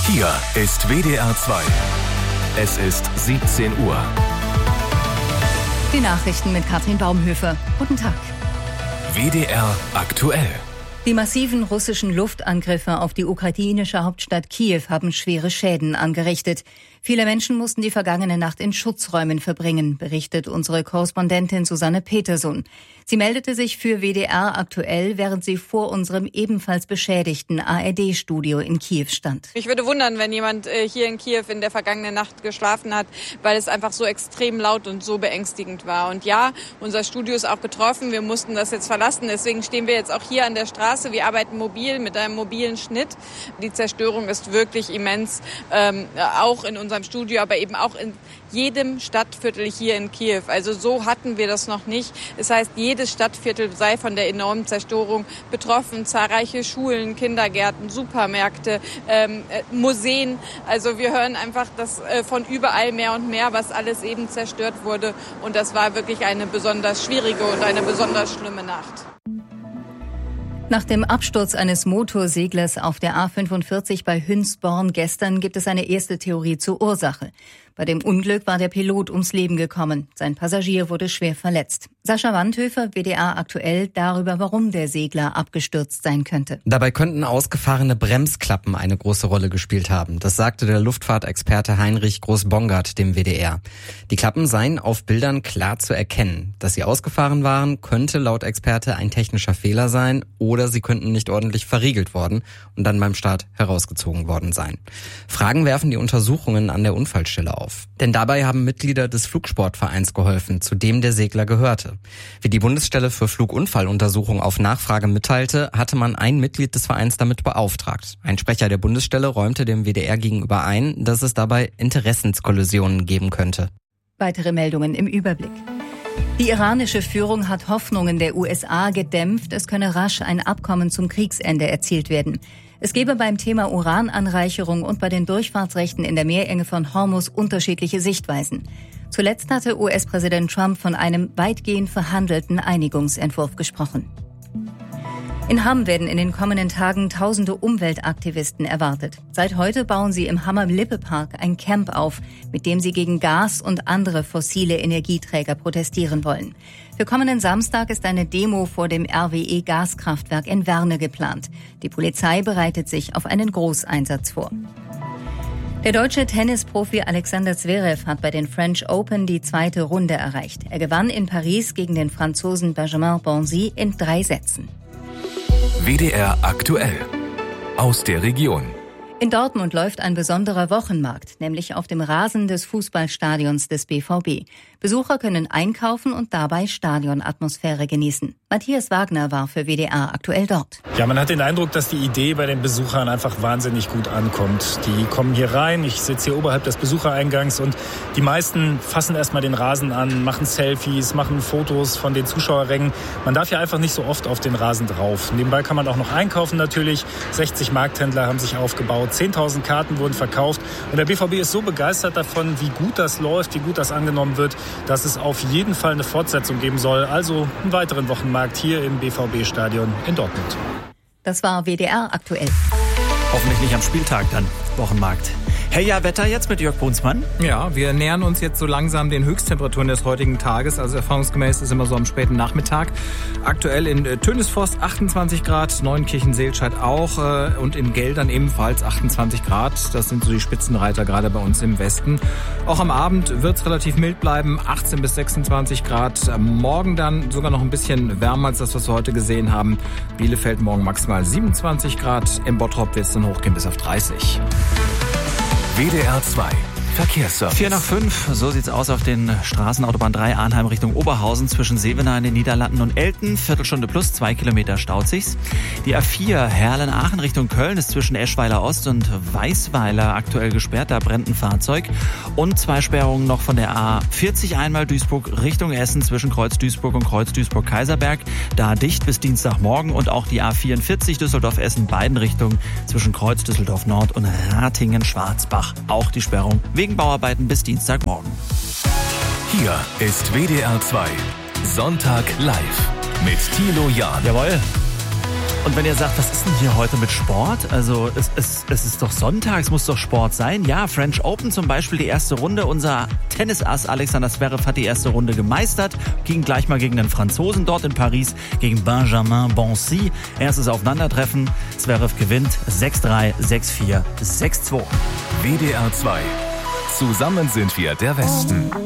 Hier ist WDR 2. Es ist 17 Uhr. Die Nachrichten mit Katrin Baumhöfer. Guten Tag. WDR aktuell. Die massiven russischen Luftangriffe auf die ukrainische Hauptstadt Kiew haben schwere Schäden angerichtet. Viele Menschen mussten die vergangene Nacht in Schutzräumen verbringen, berichtet unsere Korrespondentin Susanne Peterson. Sie meldete sich für WDR aktuell, während sie vor unserem ebenfalls beschädigten ARD-Studio in Kiew stand. Ich würde wundern, wenn jemand hier in Kiew in der vergangenen Nacht geschlafen hat, weil es einfach so extrem laut und so beängstigend war. Und ja, unser Studio ist auch getroffen. Wir mussten das jetzt verlassen. Deswegen stehen wir jetzt auch hier an der Straße. Wir arbeiten mobil mit einem mobilen Schnitt. Die Zerstörung ist wirklich immens, auch in unserem Studio, aber eben auch in jedem Stadtviertel hier in Kiew. Also so hatten wir das noch nicht. Das heißt, jedes Stadtviertel sei von der enormen Zerstörung betroffen. Zahlreiche Schulen, Kindergärten, Supermärkte, Museen. Also wir hören einfach das von überall mehr und mehr, was alles eben zerstört wurde. Und das war wirklich eine besonders schwierige und eine besonders schlimme Nacht. Nach dem Absturz eines Motorseglers auf der A45 bei Hünsborn gestern gibt es eine erste Theorie zur Ursache. Bei dem Unglück war der Pilot ums Leben gekommen. Sein Passagier wurde schwer verletzt. Sascha Wandhöfer, WDR aktuell, darüber, warum der Segler abgestürzt sein könnte. Dabei könnten ausgefahrene Bremsklappen eine große Rolle gespielt haben. Das sagte der Luftfahrtexperte Heinrich Groß-Bongard dem WDR. Die Klappen seien auf Bildern klar zu erkennen. Dass sie ausgefahren waren, könnte laut Experte ein technischer Fehler sein oder sie könnten nicht ordentlich verriegelt worden und dann beim Start herausgezogen worden sein. Fragen werfen die Untersuchungen an der Unfallstelle auf. Denn dabei haben Mitglieder des Flugsportvereins geholfen, zu dem der Segler gehörte. Wie die Bundesstelle für Flugunfalluntersuchung auf Nachfrage mitteilte, hatte man ein Mitglied des Vereins damit beauftragt. Ein Sprecher der Bundesstelle räumte dem WDR gegenüber ein, dass es dabei Interessenskollisionen geben könnte. Weitere Meldungen im Überblick. Die iranische Führung hat Hoffnungen der USA gedämpft, es könne rasch ein Abkommen zum Kriegsende erzielt werden. Es gebe beim Thema Urananreicherung und bei den Durchfahrtsrechten in der Meerenge von Hormuz unterschiedliche Sichtweisen. Zuletzt hatte US-Präsident Trump von einem weitgehend verhandelten Einigungsentwurf gesprochen. In Hamm werden in den kommenden Tagen tausende Umweltaktivisten erwartet. Seit heute bauen sie im Hammer Lippe-Park ein Camp auf, mit dem sie gegen Gas und andere fossile Energieträger protestieren wollen. Für kommenden Samstag ist eine Demo vor dem RWE-Gaskraftwerk in Werne geplant. Die Polizei bereitet sich auf einen Großeinsatz vor. Der deutsche Tennisprofi Alexander Zverev hat bei den French Open die zweite Runde erreicht. Er gewann in Paris gegen den Franzosen Benjamin Bonzi in 3 Sätzen. WDR aktuell. Aus der Region. In Dortmund läuft ein besonderer Wochenmarkt, nämlich auf dem Rasen des Fußballstadions des BVB. Besucher können einkaufen und dabei Stadionatmosphäre genießen. Matthias Wagner war für WDR aktuell dort. Ja, man hat den Eindruck, dass die Idee bei den Besuchern einfach wahnsinnig gut ankommt. Die kommen hier rein, ich sitze hier oberhalb des Besuchereingangs und die meisten fassen erstmal den Rasen an, machen Selfies, machen Fotos von den Zuschauerrängen. Man darf ja einfach nicht so oft auf den Rasen drauf. Nebenbei kann man auch noch einkaufen natürlich. 60 Markthändler haben sich aufgebaut, 10.000 Karten wurden verkauft und der BVB ist so begeistert davon, wie gut das läuft, wie gut das angenommen wird, dass es auf jeden Fall eine Fortsetzung geben soll. Also einen weiteren Wochenmarkt hier im BVB-Stadion in Dortmund. Das war WDR aktuell. Hoffentlich nicht am Spieltag dann, Wochenmarkt. Hey, ja, Wetter jetzt mit Jörg Brunsmann. Ja, wir nähern uns jetzt so langsam den Höchsttemperaturen des heutigen Tages. Also erfahrungsgemäß ist immer so am späten Nachmittag. Aktuell in Tönisforst 28 Grad, Neunkirchen-Seelscheid auch und in Geldern ebenfalls 28 Grad. Das sind so die Spitzenreiter gerade bei uns im Westen. Auch am Abend wird es relativ mild bleiben, 18 bis 26 Grad. Morgen dann sogar noch ein bisschen wärmer als das, was wir heute gesehen haben. Bielefeld morgen maximal 27 Grad. Im Bottrop wird es dann hochgehen bis auf 30. WDR 2 Verkehrsservice. 4:05, so sieht's aus auf den Straßen Autobahn 3 Arnheim Richtung Oberhausen zwischen Sevenaar in den Niederlanden und Elten. Viertelstunde plus, 2 Kilometer staut sich's. Die A4 Herlen-Aachen Richtung Köln ist zwischen Eschweiler Ost und Weißweiler aktuell gesperrt. Da brennt ein Fahrzeug. Und 2 Sperrungen noch von der A40 einmal Duisburg Richtung Essen zwischen Kreuz Duisburg und Kreuz Duisburg-Kaiserberg. Da dicht bis Dienstagmorgen und auch die A44 Düsseldorf-Essen beiden Richtungen zwischen Kreuz Düsseldorf Nord und Ratingen-Schwarzbach. Auch die Sperrung wegen Bauarbeiten bis Dienstagmorgen. Hier ist WDR 2 Sonntag live mit Thilo Jahn. Jawohl. Und wenn ihr sagt, was ist denn hier heute mit Sport? Also es ist doch Sonntag, es muss doch Sport sein. Ja, French Open zum Beispiel, die erste Runde. Unser Tennisass Alexander Zverev hat die erste Runde gemeistert. Ging gleich mal gegen den Franzosen dort in Paris, gegen Benjamin Bonzi. Erstes Aufeinandertreffen. Zverev gewinnt 6-3, 6-4, 6-2. WDR 2. Zusammen sind wir der Westen.